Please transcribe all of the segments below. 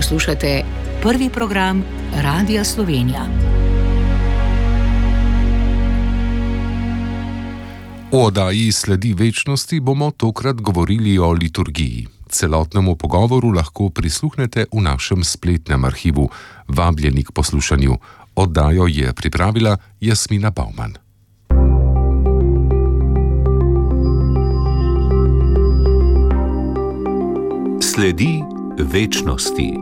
Poslušate prvi program Radia Slovenija. V oddaji Sledi večnosti bomo tokrat govorili o liturgiji. Celotnemu pogovoru lahko prisluhnete v našem spletnem arhivu. Vabljeni k poslušanju. Oddajo je pripravila Jasmina Bauman. Sledi večnosti.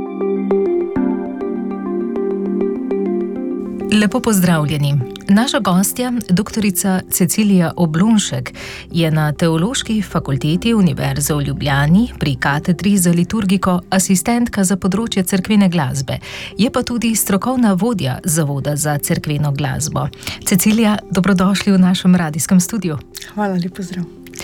Lepo pozdravljeni. Naša gostja, doktorica Cecilija Oblunšek, je na Teološki fakulteti Univerze v Ljubljani pri katedri za liturgiko asistentka za področje cerkvene glasbe. Je pa tudi strokovna vodja Zavoda za cerkveno glasbo. Cecilija, dobrodošli v našem radijskem studiu. Hvala, lep pozdrav.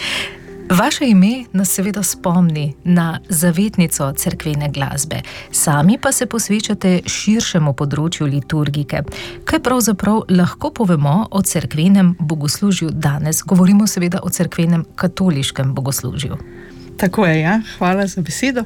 Vaše ime nas seveda spomni na zavetnico cerkvene glasbe. Sami pa se posvečate širšemu področju liturgike. Kaj pravzaprav lahko povemo o cerkvenem bogoslužju danes? Govorimo seveda o cerkvenem katoliškem bogoslužju. Tako je, ja. Hvala za besedo.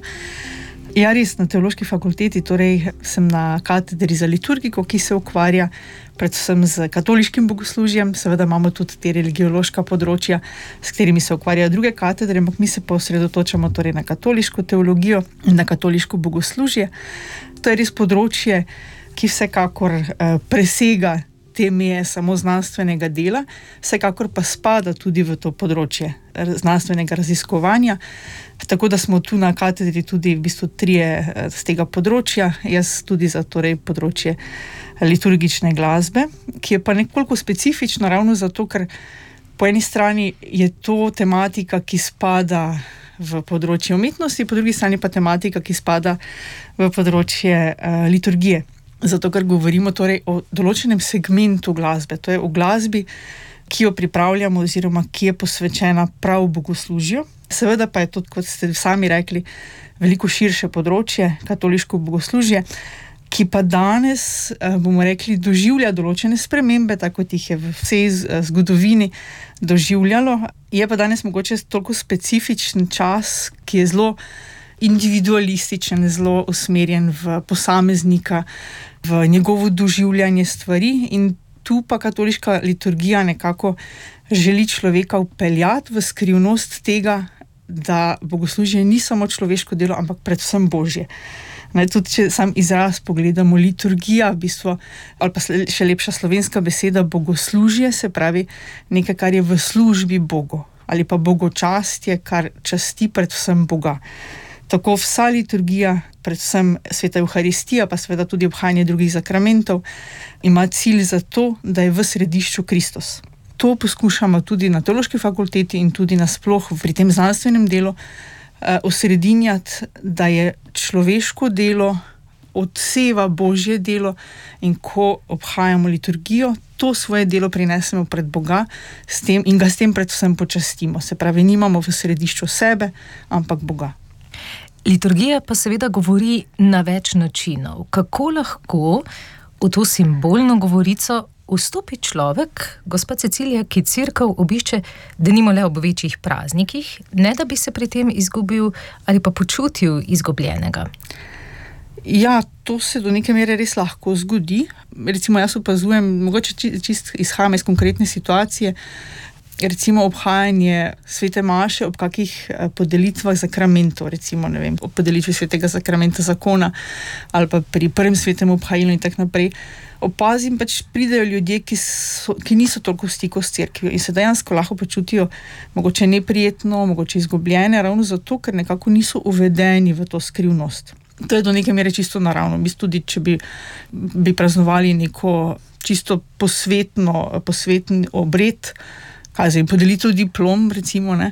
Ja, res, na Teološki fakulteti, torej sem na katedri za liturgiko, ki se ukvarja predvsem z katoliškim bogoslužjem. Seveda imamo tudi te religiološka področja, s katerimi se ukvarjajo druge katedre, ampak mi se pa osredotočamo torej na katoliško teologijo in na katoliško bogoslužje. To je res področje, ki vsekakor presega te meje samo znanstvenega dela, vsekakor pa spada tudi v to področje znanstvenega raziskovanja. Tako da smo tu na katedri tudi v bistvu trije z tega področja, jaz tudi za torej področje liturgične glasbe, ki je pa nekoliko specifično ravno zato, ker po eni strani je to tematika, ki spada v področje umetnosti, po drugi strani pa tematika, ki spada v področje liturgije. Zato, ker govorimo torej o določenem segmentu glasbe, to je o glasbi, ki jo pripravljamo oziroma ki je posvečena prav bogoslužju. Seveda pa je to, kot ste sami rekli, veliko širše področje, katoliško bogoslužje, ki pa danes, bomo rekli, doživlja določene spremembe, tako kot jih je v vsej zgodovini doživljalo. Je pa danes mogoče toliko specifičen čas, ki je zelo individualističen, zelo usmerjen v posameznika, v njegovo doživljanje stvari, in tu pa katoliška liturgija nekako želi človeka vpeljati v skrivnost tega, da bogoslužje ni samo človeško delo, ampak predvsem Božje. Tudi če sam izraz pogledamo, liturgija, v bistvu, ali pa še lepša slovenska beseda bogoslužje, se pravi nekaj, kar je v službi Bogu, ali pa bogočastje, kar časti predvsem Boga. Tako vsa liturgija, predvsem sveta Evharistija, pa seveda tudi obhajanje drugih sakramentov, ima cilj za to, da je v središču Kristus. To poskušamo tudi na Teološki fakulteti in tudi nasploh pri tem znanstvenem delu osredinjati, da je človeško delo odseva Božje delo, in ko obhajamo liturgijo, to svoje delo prinesemo pred Boga in ga s tem predvsem počastimo. Se pravi, nimamo v središču sebe, ampak Boga. Liturgija pa seveda govori na več načinov. Kako lahko v to simbolno govorico vstopi človek, gospa Cecilija, ki cerkev obišče denimo le ob večjih praznikih, ne da bi se pri tem izgubil ali pa počutil izgubljenega? Ja, to se do neke mere res lahko zgodi. Recimo jaz opazujem, mogoče čisto izhajam iz konkretne situacije, recimo obhajanje svete maše ob kakih podelitvah sakramentov, recimo, ne vem, ob podelitvi svetega sakramenta zakona ali pa pri prvem svetem obhajilu in tako naprej. Opazim, pridejo ljudje, ki niso toliko v stiku s cerkvijo in se dejansko lahko počutijo mogoče neprijetno, mogoče izgubljene, ravno zato, ker nekako niso uvedeni v to skrivnost. To je do neke mere čisto naravno. Mislim, tudi če bi praznovali neko čisto posveten obred, podelitev diplom, recimo, ne,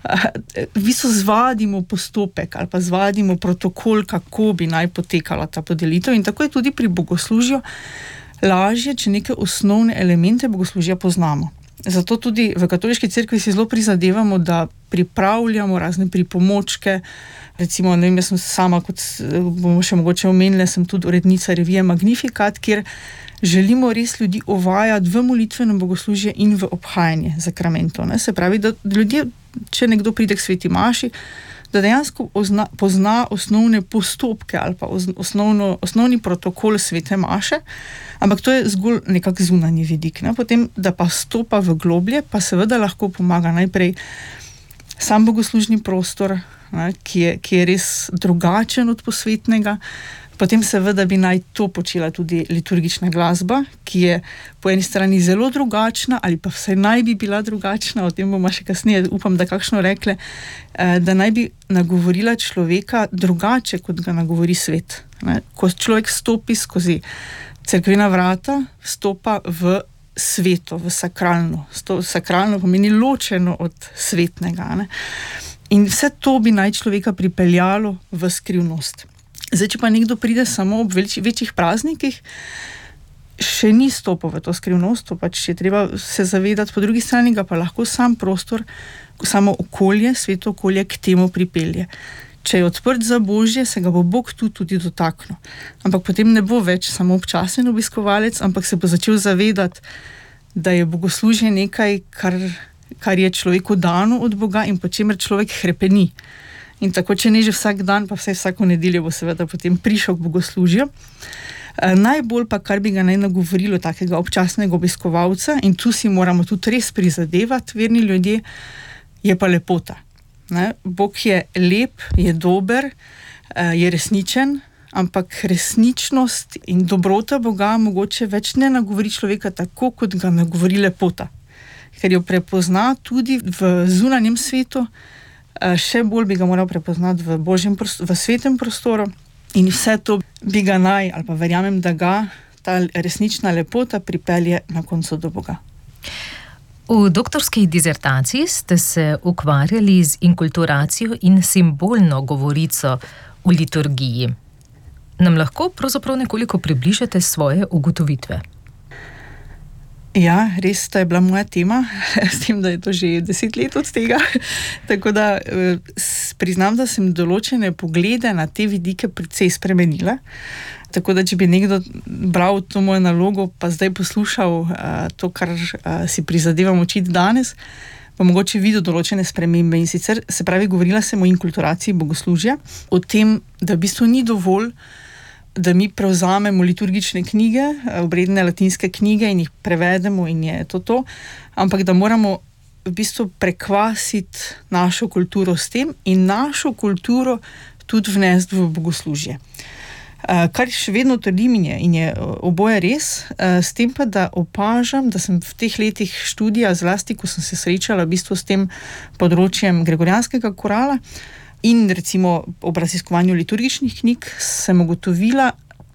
v bistvu zvadimo postopek ali pa zvadimo protokol, kako bi naj potekala ta podelitev, in tako je tudi pri bogoslužju lažje, če neke osnovne elemente bogoslužja poznamo. Zato tudi v katoliški cerkvi si zelo prizadevamo, da pripravljamo razne pripomočke. Recimo, ne vem, jaz sem sama, kot bomo še mogoče omenili, sem tudi urednica revije Magnificat, kjer želimo res ljudi uvajati v molitveno bogoslužje in v obhajanje sakramentov. Se pravi, da ljudje, če nekdo pride k sveti maši, da dejansko pozna osnovne postopke ali pa osnovni protokol svete maše, ampak to je zgolj nekak zunanji vidik. Ne? Potem, da pa stopa v globlje, pa seveda lahko pomaga najprej sam bogoslužni prostor, ne? Ki je res drugačen od posvetnega. Potem seveda bi naj to počela tudi liturgična glasba, ki je po eni strani zelo drugačna, ali pa vsaj naj bi bila drugačna, o tem bomo še kasneje, upam, da kakšno rekle, da naj bi nagovorila človeka drugače, kot ga nagovori svet. Ne? Ko človek stopi skozi cerkvena vrata, stopa v sveto, v sakralno. Sakralno pomeni ločeno od svetnega. Ne? In vse to bi naj človeka pripeljalo v skrivnost. Zdaj, če pa nekdo pride samo ob večjih praznikih, še ni stopil v to skrivnost, to pač je treba se zavedati, po drugi strani ga pa lahko sam prostor, samo okolje, sveto okolje k temu pripelje. Če je odprt za Božje, se ga bo Bog tudi dotaknil. Ampak potem ne bo več samo občasen obiskovalec, ampak se bo začel zavedati, da je bogoslužje nekaj, kar je človeku dano od Boga in po čemer človek hrepeni. In tako, če ne že vsak dan, pa vsaj vsako nedeljo bo seveda potem prišel k bogoslužju. Najbolj pa, kar bi ga naj nagovorilo takega občasnega obiskovalca, in tu si moramo tudi res prizadevati, verni ljudje, je pa lepota. Ne? Bog je lep, je dober, je resničen, ampak resničnost in dobrota Boga mogoče več ne nagovori človeka tako, kot ga nagovori lepota. Ker jo prepozna tudi v zunanjem svetu, še bolj bi ga moral prepoznati v svetem prostoru, in vse to bi ga naj, ali pa verjamem, da ga ta resnična lepota pripelje na koncu do Boga. V doktorski disertaciji ste se ukvarjali z inkulturacijo in simbolno govorico v liturgiji. Nam lahko pravzaprav nekoliko približate svoje ugotovitve? Ja, res, to je bila moja tema, s tem, da je to že 10 let od tega. Tako da priznam, da sem določene poglede na te vidike precej spremenila. Tako da, če bi nekdo bral to mojo nalogo, pa zdaj poslušal to, kar si prizadevam učiti danes, pa mogoče videl določene spremembe. In sicer, se pravi, govorila sem o inkulturaciji bogoslužja, o tem, da v bistvu ni dovolj, da mi prevzamemo liturgične knjige, obredne latinske knjige in jih prevedemo in je to, ampak da moramo v bistvu prekvasiti našo kulturo s tem in našo kulturo tudi vnesti v bogoslužje. Kar še vedno trdim in je oboje res, s tem pa, da opažam, da sem v teh letih študija, zlasti, ko sem se srečala v bistvu s tem področjem gregorijanskega korala, in recimo ob raziskovanju liturgičnih knjig sem ugotovila,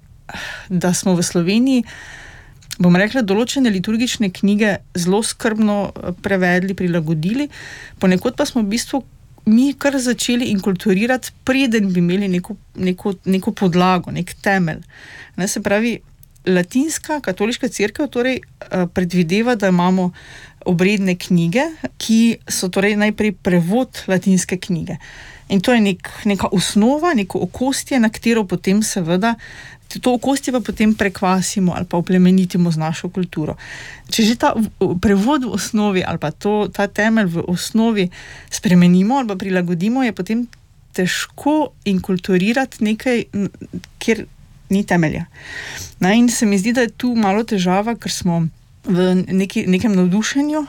da smo v Sloveniji, bom rekla, določene liturgične knjige zelo skrbno prevedli, prilagodili, ponekod pa smo v bistvu mi kar začeli inkulturirati, preden bi imeli neko podlago, nek temelj. Ne, se pravi, latinska katoliška cerkev torej predvideva, da imamo obredne knjige, ki so torej najprej prevod latinske knjige. In to je neka osnova, neko okostje, na katero potem seveda, to okostje pa potem prekvasimo ali pa oplemenitimo z našo kulturo. Če že ta prevod v osnovi ali pa ta temelj v osnovi spremenimo ali pa prilagodimo, je potem težko inkulturirati nekaj, kjer ni temelja. No, in se mi zdi, da je tu malo težava, ker smo v nekem navdušenju,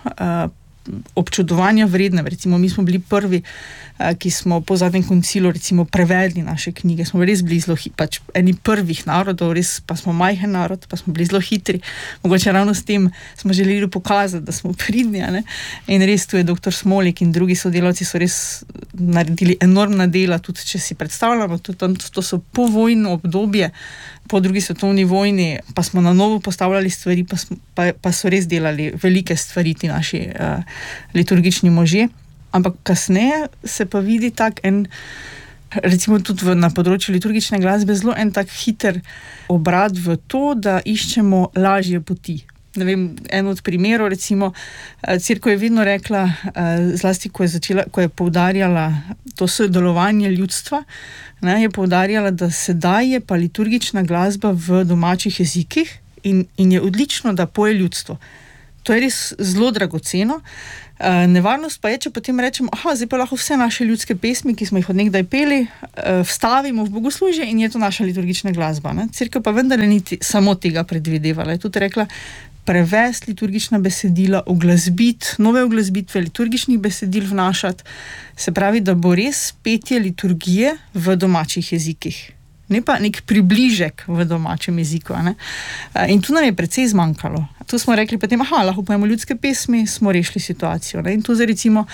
občudovanja vredne. Recimo, mi smo bili prvi, ki smo po zadnjem koncilu recimo prevedli naše knjige. Smo res bili zelo pač eni prvih narodov, res pa smo majhen narod, pa smo bili zelo hitri. Mogoče ravno s tem smo želeli pokazati, da smo pridni, ne? In res tu je dr. Smolik in drugi sodelavci so res naredili enormna dela, tudi če si predstavljamo, to so povojno obdobje, po drugi svetovni vojni, pa smo na novo postavljali stvari, pa so res delali velike stvari ti naši liturgični možje. Ampak kasneje se pa vidi tak en, recimo tudi na področju liturgične glasbe, zelo en tak hiter obrat v to, da iščemo lažje poti. Ne vem, en od primerov, recimo, cerkev je vedno rekla, zlasti ko je poudarjala to sodelovanje ljudstva, ne, je poudarjala, da sedaj je pa liturgična glasba v domačih jezikih in je odlično, da poje ljudstvo. To je res zelo dragoceno. Nevarnost pa je, če potem rečemo, zdaj pa lahko vse naše ljudske pesmi, ki smo jih od nekdaj peli, vstavimo v bogoslužje in je to naša liturgična glasba. Ne? Cerkev pa vendar ni samo tega predvidevala. Je tudi rekla, prevesti liturgična besedila, nove uglasbitve liturgičnih besedil vnašati, se pravi, da bo res petje liturgije v domačih jezikih. Ne pa nek približek v domačem jeziku. Ne? In tu nam je precej zmanjkalo. Tu smo rekli potem, lahko pojemo ljudske pesmi, smo rešili situacijo. Ne? In tu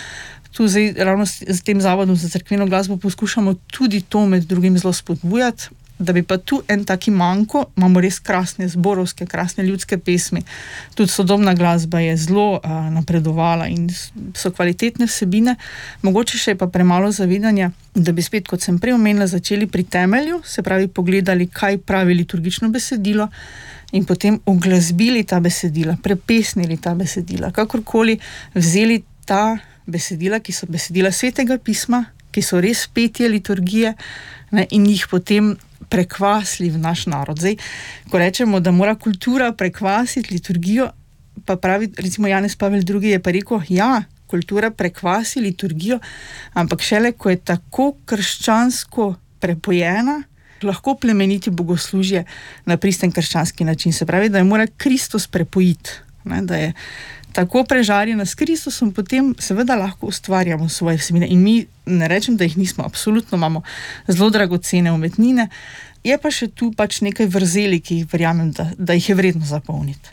zdaj ravno s tem zavodom za cerkveno glasbo poskušamo tudi to med drugim zelo spodbujati, da bi pa tu en taki manjko, imamo res krasne zborovske, krasne ljudske pesmi. Tudi sodobna glasba je zelo napredovala in so kvalitetne vsebine. Mogoče še je pa premalo zavedanja, da bi spet, kot sem prej omenila, začeli pri temelju, se pravi pogledali, kaj pravi liturgično besedilo in potem uglasbili ta besedila, prepesnili ta besedila, kakorkoli vzeli ta besedila, ki so besedila Svetega pisma, ki so res petje liturgije, ne, in jih potem prekvasili v naš narod. Zdaj, ko rečemo, da mora kultura prekvasiti liturgijo, pa pravi, recimo Janez Pavel II je pa rekel, kultura prekvasi liturgijo, ampak šele, ko je tako krščansko prepojena, lahko plemeniti bogoslužje na pristen krščanski način. Se pravi, da je mora Kristus prepojiti, ne, da je tako prežarjena s Kristusom, potem seveda lahko ustvarjamo svoje vsebine. In mi, ne rečem, da jih nismo, absolutno imamo zelo dragocene umetnine, je pa še tu pač nekaj vrzeli, ki jih verjamem, da jih je vredno zapolniti.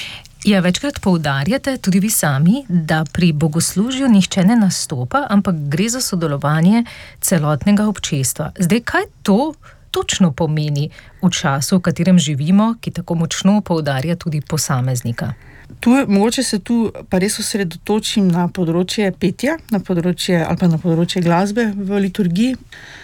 Ja, večkrat poudarjate, tudi vi sami, da pri bogoslužju nihče ne nastopa, ampak gre za sodelovanje celotnega občestva. Zdaj, kaj to točno pomeni v času, v katerem živimo, ki tako močno poudarja tudi posameznika? Mogoče se tu pa res osredotočim na področje petja, na področje glasbe v liturgiji.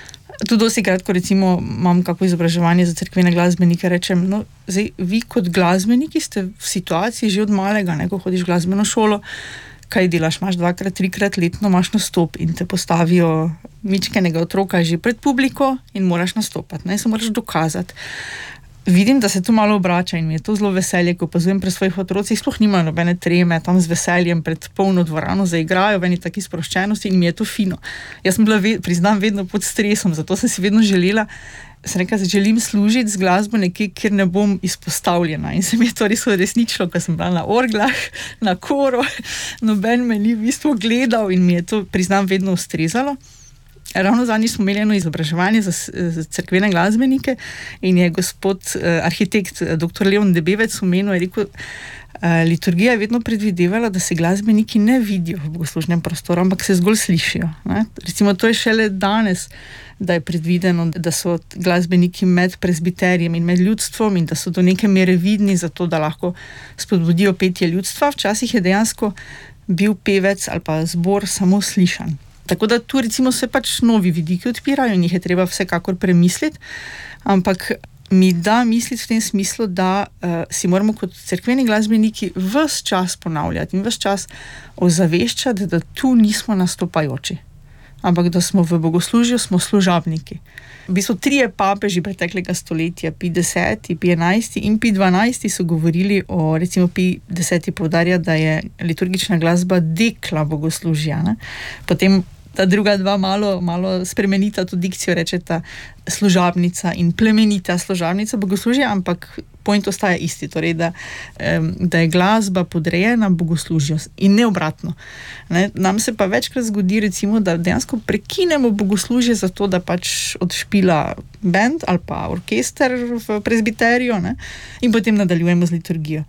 Tu dostikrat, ko recimo imam kako izobraževanje za cerkvene glasbenike, rečem, zdaj vi kot glasbeniki ste v situaciji že od malega, ko hodiš v glasbeno šolo, kaj delaš, imaš 2-krat, 3-krat letno imaš nastop in te postavijo mičkenega otroka že pred publiko in moraš nastopati, se moraš dokazati. Vidim, da se to malo obrača in mi je to zelo veselje, ko opazujem pri svojih otrocih, sploh nimajo nobene treme, tam z veseljem pred polno dvorano zaigrajo v eni taki sproščenosti in mi je to fino. Jaz sem bila, priznam, vedno pod stresom, zato sem si vedno želela, želim služiti z glasbo nekje, kjer ne bom izpostavljena. In se mi je to res uresničilo, ko sem bila na orglah, na koru, noben me ni v bistvu gledal in mi je to, priznam, vedno ustrezalo. Ravno zadnjič smo imeli eno izobraževanje za cerkvene glasbenike in je gospod arhitekt dr. Leon Debevec omenil, je rekel, liturgija je vedno predvidevala, da se glasbeniki ne vidijo v bogoslužnem prostoru, ampak se zgolj slišijo. Ne? Recimo, to je šele danes, da je predvideno, da so glasbeniki med presbiterijem in med ljudstvom in da so do neke mere vidni, zato da lahko spodbudijo petje ljudstva. Včasih je dejansko bil pevec ali pa zbor samo slišan. Tako da tu recimo se pač novi vidiki odpirajo in jih je treba vsekakor premisliti, ampak mi da misliti v tem smislu, da si moramo kot cerkveni glasbeniki ves čas ponavljati in ves čas ozaveščati, da tu nismo nastopajoči, ampak da smo v bogoslužju, smo služabniki. V bistvu 3 papeži preteklega stoletja, Pij X, Pij XI in Pij XII so govorili o, recimo Pij X poudarja, da je liturgična glasba dekla bogoslužja. Ne? Potem ta druga dva malo spremenita to dikcijo, rečeta služabnica in plemenita služabnica bogoslužja, ampak point ostaja isti, torej da je glasba podrejena bogoslužju in ne obratno. Ne? Nam se pa večkrat zgodi, recimo, da dejansko prekinemo bogoslužje zato, da pač odšpila band ali pa orkester v presbiteriju, ne? In potem nadaljujemo z liturgijo.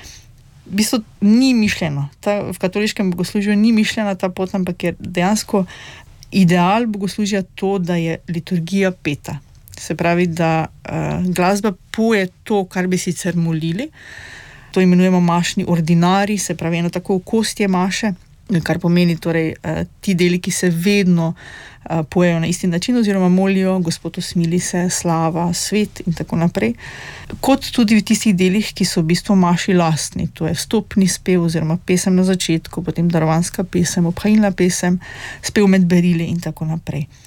V bistvu ni mišljeno, v katoliškem bogoslužju ni mišljena ta pot, ampak je dejansko ideal bogoslužja to, da je liturgija peta. Se pravi, da glasba poje to, kar bi sicer molili. To imenujemo mašni ordinari, se pravi eno tako okostje maše, kar pomeni torej ti deli, ki se vedno pojejo na isti način oziroma molijo Gospod usmili se, slava, svet in tako naprej. Kot tudi v tistih delih, ki so v bistvu maši lastni, to je vstopni spev oziroma pesem na začetku, potem darovanska pesem, obhajilna pesem, spev med berili in tako naprej.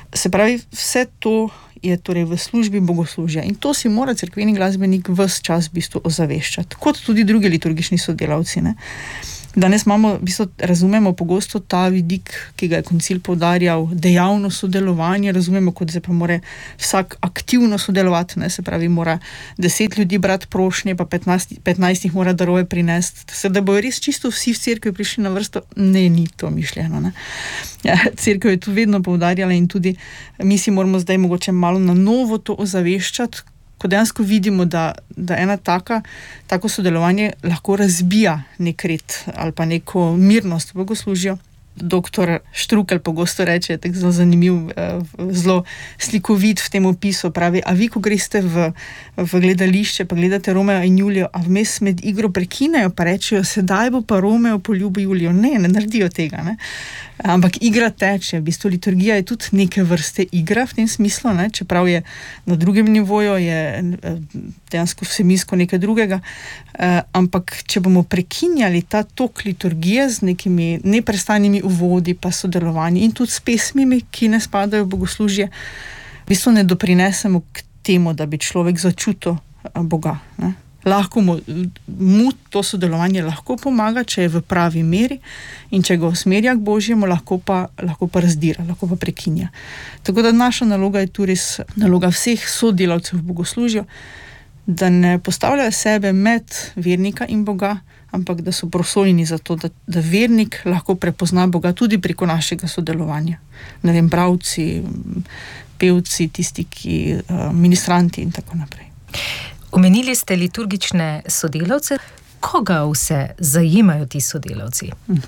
Se pravi, vse to je torej v službi bogoslužja in to si mora cerkveni glasbenik ves čas v bistvu ozaveščati, kot tudi drugi liturgični sodelavci, ne. Danes imamo, v bistvu razumemo pogosto ta vidik, ki ga je koncil poudarjal, dejavno sodelovanje, razumemo kot zdaj pa mora vsak aktivno sodelovati, ne, se pravi, mora 10 ljudi brati prošnje, pa 15 jih mora darove prinesti, da bojo res čisto vsi v cerkvi prišli na vrsto. Ne, ni to mišljeno, ne. Ja, cerkev je tu vedno poudarjala in tudi mi si moramo zdaj mogoče malo na novo to ozaveščati, ko dejansko vidimo, da ena tako sodelovanje lahko razbija nek red ali pa neko mirnost v bogoslužju. Doktor Štrukelj pogosto reče, tako zelo zanimiv, zelo slikovit v tem opisu, pravi, a vi, ko greste v gledališče, pa gledate Romeo in Julijo, a vmes med igro prekinejo, pa rečejo, sedaj bo pa Romeo poljubil Julijo. Ne naredijo tega, ne. Ampak igra teče, v bistvu liturgija je tudi neke vrste igra v tem smislu, ne, čeprav je na drugem nivoju, je dejansko vsebinsko nekaj drugega, ampak če bomo prekinjali ta tok liturgije z nekimi neprestanimi uvodi pa sodelovanji in tudi s pesmimi, ki ne spadajo v bogoslužje, v bistvu ne doprinesemo k temu, da bi človek začutil Boga, ne. Lahko mu to sodelovanje lahko pomaga, če je v pravi meri in če ga usmerja k Božjemu, lahko pa razdira, lahko pa prekinja. Tako da naša naloga je tu res naloga vseh sodelavcev v bogoslužju, da ne postavljajo sebe med vernika in Boga, ampak da so prosojni za to, da vernik lahko prepozna Boga tudi preko našega sodelovanja. Ne vem, bralci, pevci, tisti, ki ministranti in tako naprej. Omenili ste liturgične sodelavce. Koga vse zajemajo ti sodelavci?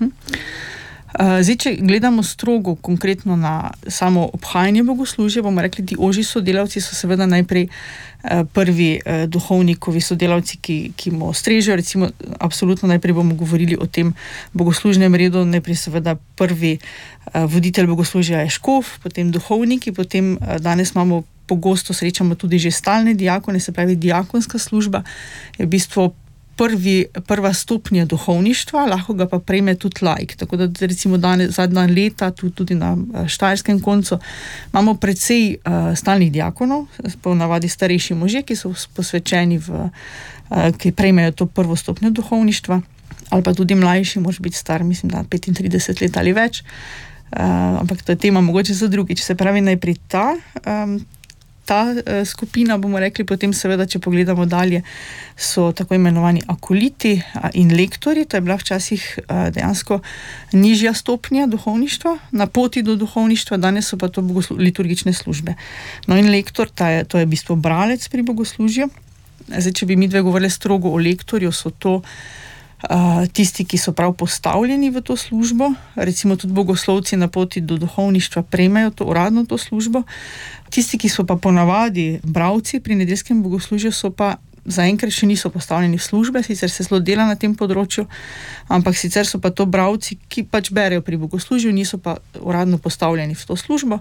Zdaj, če gledamo strogo, konkretno na samo obhajanje bogoslužja, bomo rekli, ti ožji sodelavci so seveda najprej prvi duhovnikovi sodelavci, ki mu strežejo, recimo, absolutno najprej bomo govorili o tem bogoslužnem redu, najprej seveda prvi voditelj bogoslužja je škof, potem duhovniki, potem danes imamo pogosto srečamo tudi že stalne diakone, se pravi diakonska služba je v bistvu prva stopnja duhovništva, lahko ga pa prejme tudi laik. Tako da recimo zadnja leta, tudi na štajerskem koncu, imamo precej stalnih diakonov, ponavadi starejši možje, ki so posvečeni ki prejmejo to prvo stopnjo duhovništva, ali pa tudi mlajši, može biti star, mislim, da 35 let ali več, ampak to je tema mogoče za drugič. Se pravi, najprej ta skupina, bomo rekli, potem seveda, če pogledamo dalje, so tako imenovani akoliti in lektori, to je bila včasih dejansko nižja stopnja duhovništva, na poti do duhovništva, danes so pa to liturgične službe. No in lektor, to je v bistvu bralec pri bogoslužju. Zdaj, če bi mi dve govorili strogo o lektorju, so to tisti, ki so prav postavljeni v to službo, recimo tudi bogoslovci na poti do duhovništva prejmejo uradno to službo. Tisti, ki so pa ponavadi bralci pri nedeljskem bogoslužju, so pa zaenkrat še niso postavljeni v službe, sicer se zelo dela na tem področju, ampak sicer so pa to bralci, ki pač berejo pri bogoslužju, niso pa uradno postavljeni v to službo.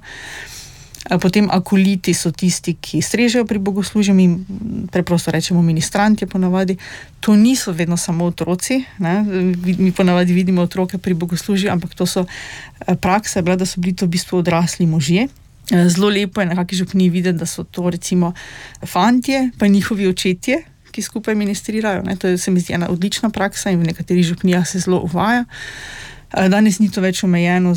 Potem akoliti so tisti, ki strežejo pri bogoslužju, mi preprosto rečemo ministrantje ponavadi. To niso vedno samo otroci, ne? Mi ponavadi vidimo otroke pri bogoslužju, ampak to so praksa je bila, da so bili to v bistvu odrasli možje. Zelo lepo je na kakšni župniji videti, da so to recimo fantje, pa njihovi očetje, ki skupaj ministrirajo, ne? To se mi zdi ena odlična praksa in v nekaterih župnijah se zelo uvaja. Danes ni to več omejeno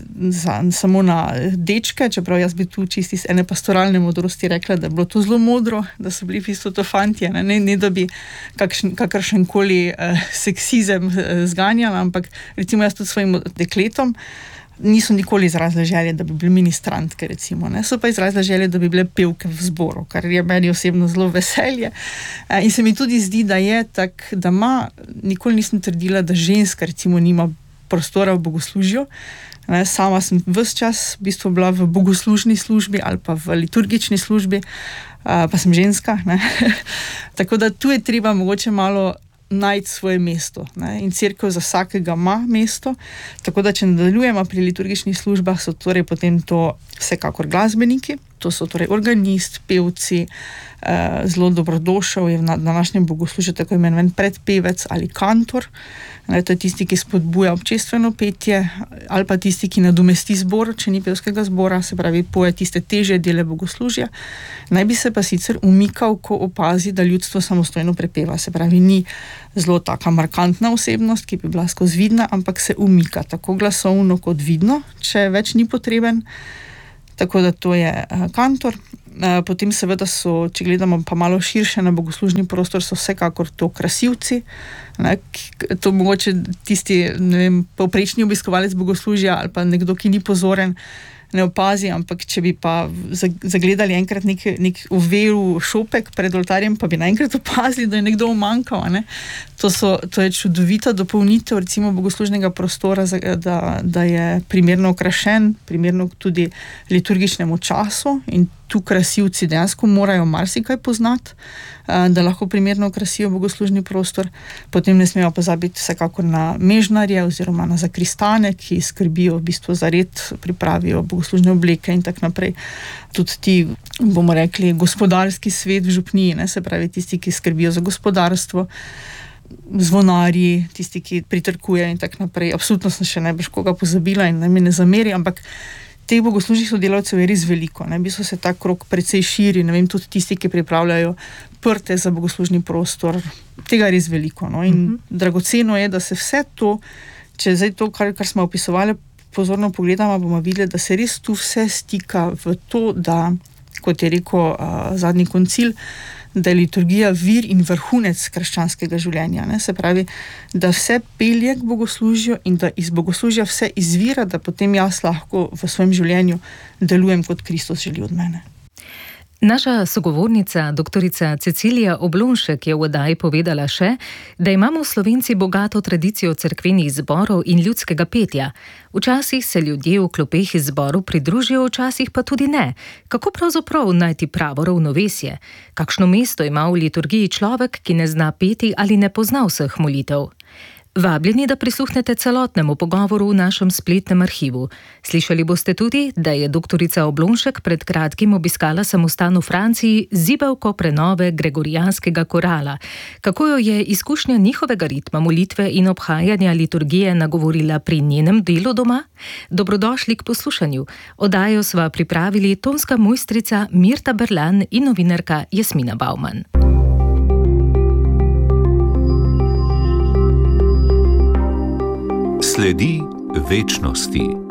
samo na dečke, čeprav jaz bi tu čisto iz ene pastoralne modrosti rekla, da je bilo to zelo modro, da so bili v bistvu to fantje, ne da bi kakršenkoli seksizem zganjala, ampak recimo jaz tudi svojim dekletom niso nikoli izrazile želje, da bi bile ministrantke, recimo, ne. So pa izrazile želje, da bi bile pevke v zboru, kar je meni osebno zelo veselje. In se mi tudi zdi, da je tak, da nikoli nisem trdila, da ženska recimo nima prostora v bogoslužju. Sama sem ves čas v bistvu bila v bogoslužni službi ali pa v liturgični službi, pa sem ženska, ne. Tako da tu je treba mogoče malo najti svoje mesto, ne. In cerkev za vsakega ima mesto, tako da če nadaljujemo pri liturgičnih službah, so torej potem to vsekakor glasbeniki, to so torej organist, pevci, zelo dobrodošel je na današnjem bogoslužju tako imenovan predpevec ali kantor, To je tisti, ki spodbuja občestveno petje, ali pa tisti, ki nadomesti zbor, če ni pevskega zbora, se pravi, poje tiste težje dele bogoslužja. Naj bi se pa sicer umikal, ko opazi, da ljudstvo samostojno prepeva. Se pravi, ni zelo taka markantna osebnost, ki bi bila skozi vidna, ampak se umika tako glasovno kot vidno, če več ni potreben. Tako da to je kantor. Potem seveda so, če gledamo pa malo širše na bogoslužni prostor, so vsekakor to krasivci. To mogoče tisti, povprečni obiskovalec bogoslužja ali pa nekdo, ki ni pozoren, ne opazi, ampak če bi pa zagledali enkrat nek uveru šopek pred oltarjem, pa bi naenkrat opazili, da je nekdo umanjkal. To je čudovita dopolnitev recimo bogoslužnega prostora, da je primerno okrašen, primerno tudi liturgičnemu času, in tu krasivci dejansko morajo marsikaj poznati, da lahko primerno okrasijo bogoslužni prostor. Potem ne smemo pozabiti vsekakor na mežnarje oziroma na zakristane, ki skrbijo v bistvu za red, pripravijo bogoslužne obleke in tako naprej. Tudi ti, bomo rekli, gospodarski svet v župniji, se pravi tisti, ki skrbijo za gospodarstvo, zvonarji, tisti, ki pritrkujejo in tako naprej. Absolutno sem še najbrž koga pozabila in naj mi ne zameri, ampak teh bogoslužnih sodelavcev je res veliko. V bistvu se ta krog precej širi, tudi tisti, ki pripravljajo prte za bogoslužni prostor, tega je res veliko. In dragoceno je, da se vse to, če zdaj to, kar smo opisovali, pozorno pogledamo, bomo videli, da se res tu vse stika v to, da, kot je rekel zadnji koncil, da je liturgija vir in vrhunec krščanskega življenja. Se pravi, da vse pelje k bogoslužju in da iz bogoslužja vse izvira, da potem jaz lahko v svojem življenju delujem, kot Kristus želi od mene. Naša sogovornica, doktorica Cecilija Oblonšek, je v oddaji povedala še, da imamo Slovenci bogato tradicijo cerkvenih zborov in ljudskega petja. Včasih se ljudje v klopeh iz zboru pridružijo, včasih pa tudi ne. Kako pravzaprav najti pravo ravnovesje? Kakšno mesto ima v liturgiji človek, ki ne zna peti ali ne pozna vseh molitev? Vabljeni, da prisluhnete celotnemu pogovoru v našem spletnem arhivu. Slišali boste tudi, da je doktorica Oblonšek pred kratkim obiskala samostan v Franciji z zibelko prenove gregorijanskega korala. Kako jo je izkušnja njihovega ritma molitve in obhajanja liturgije nagovorila pri njenem delu doma? Dobrodošli k poslušanju. Oddajo sva pripravili tonska mojstrica Mirta Berlan in novinarka Jasmina Bauman. Sledi večnosti.